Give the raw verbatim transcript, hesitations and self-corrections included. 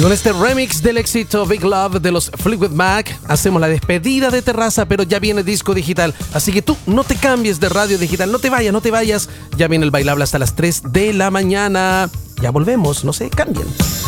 Con este remix del éxito Big Love de los Fleetwood Mac, hacemos la despedida de Terraza, pero ya viene disco digital. Así que tú no te cambies de radio digital, no te vayas, no te vayas. Ya viene el bailable hasta las tres de la mañana. Ya volvemos, no se cambien.